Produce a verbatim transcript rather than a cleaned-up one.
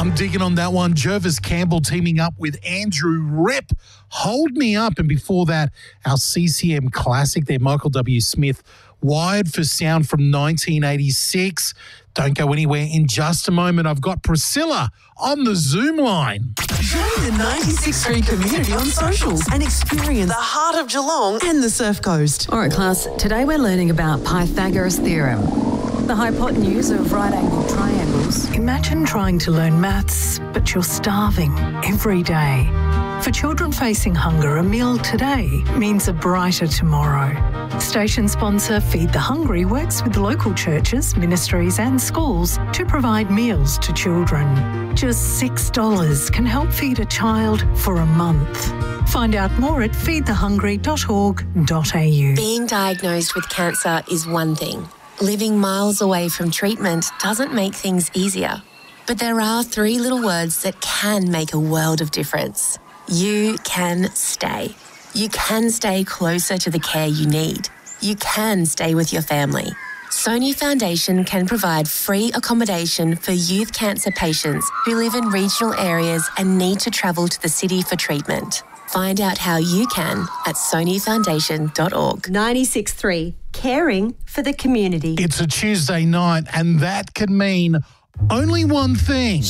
I'm digging on that one. Jervis Campbell teaming up with Andrew Rip. Hold Me Up. And before that, our C C M classic there, Michael W. Smith, Wired for Sound from nineteen eighty-six. Don't go anywhere. In just a moment, I've got Priscilla on the Zoom line. Join the ninety-six point three community on socials and experience the heart of Geelong and the Surf Coast. All right, class, today we're learning about Pythagoras' theorem, the hypotenuse of right-angled triangles. Imagine trying to learn maths, but you're starving every day. For children facing hunger, a meal today means a brighter tomorrow. Station sponsor Feed the Hungry works with local churches, ministries and schools to provide meals to children. Just six dollars can help feed a child for a month. Find out more at feed the hungry dot org dot a u. Being diagnosed with cancer is one thing. Living miles away from treatment doesn't make things easier. But there are three little words that can make a world of difference. You can stay. You can stay closer to the care you need. You can stay with your family. Sony Foundation can provide free accommodation for youth cancer patients who live in regional areas and need to travel to the city for treatment. Find out how you can at sony foundation dot org. ninety-six point three, caring for the community. It's a Tuesday night, and that can mean only one thing.